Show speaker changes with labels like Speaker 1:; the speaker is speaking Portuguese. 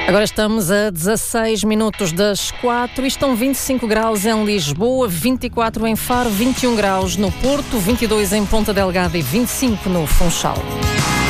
Speaker 1: Agora estamos a 16 minutos das 4 e estão 25 graus em Lisboa, 24 em Faro, 21 graus no Porto, 22 em Ponta Delgada e 25 no Funchal.